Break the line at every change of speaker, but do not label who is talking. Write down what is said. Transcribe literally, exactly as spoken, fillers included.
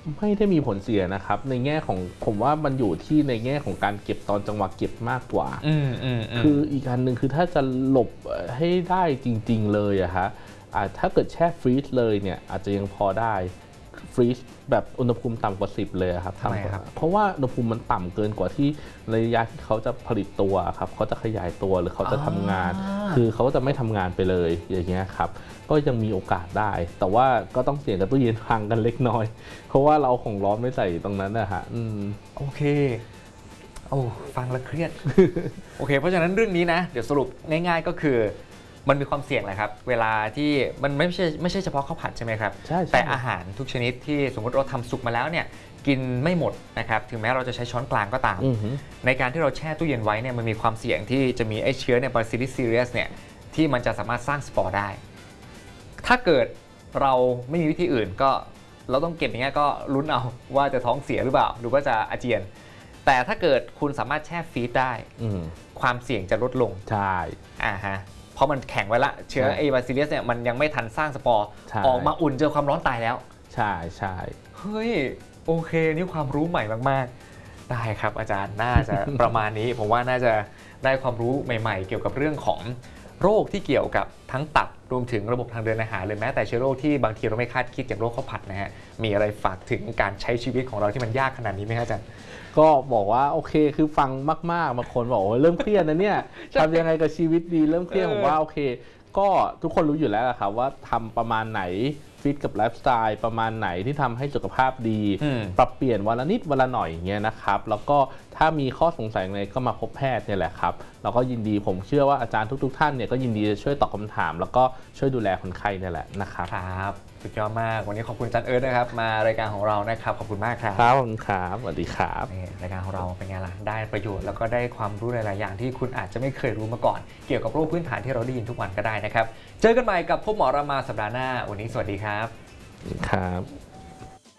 ไม่ได้มีผลเสียนะครับในแง่ของผมว่ามันอยู่ที่ในแง่ของการเก็บตอนจังหวะเก็บมากกว่าคืออีกอันหนึ่งคือถ้าจะหลบให้ได้จริงๆเลยอะฮะถ้าเกิดแช่ฟรีซเลยเนี่ยอาจจะยังพอได้ฟรีซแบบอุณหภูมิต่ำกว่าสิบเลยครับ
ทำไมครับ
เพราะว่าอุณหภูมิมันต่ำเกินกว่าที่ระยะที่เขาจะผลิตตัวครับเขาจะขยายตัวหรือเขาจะทำงานคือเขาจะไม่ทำงานไปเลยอย่างเงี้ยครับก็ยังมีโอกาสได้แต่ว่าก็ต้องเสี่ยงกับตู้เย็นพังกันเล็กน้อยเพราะว่าเราของร้อนไม่ใส่ตรงนั้นนะฮะ
โอเคโอ้ฟังแล้วเครียด โอเคเพราะฉะนั้นเรื่องนี้นะเดี๋ยวสรุปง่ายๆก็คือมันมีความเสี่ยงแหละครับเวลาที่มันไม่ใช่ไม่ใช่เฉพาะข้าวผัดใช่ไหมครับ
ใช่
แต่อาหารทุกชนิดที่สมมติเราทำสุกมาแล้วเนี่ยกินไม่หมดนะครับถึงแม้เราจะใช้ช้อนกลางก็ตามในการที่เราแช่ตู้เย็นไว้เนี่ยมันมีความเสี่ยงที่จะมีไอ้เชื้อเนี่ย Bacillus cereus เนี่ยที่มันจะสามารถสร้างสปอร์ได้ถ้าเกิดเราไม่มีวิธีอื่นก็เราต้องเก็บอย่างเงี้ยก็ลุ้นเอาว่าจะท้องเสียหรือเปล่าหรือว่าจะอาเจียนแต่ถ้าเกิดคุณสามารถแช่ฟรีซได้ความเสี่ยงจะลดลง
ใช่
อ่าฮะเพราะมันแข็งไว้ละเชื้อไอ้บาซิเลียสเนี่ยมันยังไม่ทันสร้างสปอร์ออกมาอุ่นเจอความร้อนตายแล้ว
ใช่ใช่
เฮ้ยโอเคนี่ความรู้ใหม่มากๆได้ครับอาจารย์น่าจะประมาณนี้ผมว่าน่าจะได้ความรู้ใหม่ๆเกี่ยวกับเรื่องของโรคที่เกี่ยวกับทั้งตับรวมถึงระบบทางเดินอาหารหรือแม้แต่เชื้อโรคที่บางทีเราไม่คาดคิดอย่างโรคข้าวผัดนะฮะมีอะไรฝากถึงการใช้ชีวิตของเราที่มันยากขนาดนี้ไหมครับอาจารย์
ก็บอกว่าโอเคคือฟังมากๆบางคนบอกว่าเริ่มเครียดนะเนี่ยทำยังไงกับชีวิตดีเริ่มเครียดผมว่าโอเคก็ทุกคนรู้อยู่แล้วครับว่าทำประมาณไหนฟิตกับไลฟ์สไตล์ประมาณไหนที่ทำให้สุขภาพดีปรับเปลี่ยนวันละนิดวันละหน่อยอย่างเงี้ยนะครับแล้วก็ถ้ามีข้อสงสัยอะไรก็มาพบแพทย์เนี่ยแหละครับเราก็ยินดีผมเชื่อว่าอาจารย์ทุกๆท่านเนี่ยก็ยินดีจะช่วยตอบคำถามแล้วก็ช่วยดูแลคนไข้เนี่ยแหละนะครับ
ครับสุดยอดมากวันนี้ขอบคุณอาจารย์เอิร์ธนะครับมารายการของเรานะครับขอบคุณมากครับ
ครับขอบคุณครับสวัสดีครับ
รายการของเราเป็นไงล่ะได้ประโยชน์แล้วก็ได้ความรู้หลายๆอย่างที่คุณอาจจะไม่เคยรู้มาก่อนเกี่ยวกับโรคพื้นฐานที่เราได้ยินทุกวันก็ได้นะครับเจอกันใหม่กับพบหมอรามาสัปดาห์หน้าวันนี้สวัสดีครับ
ครับ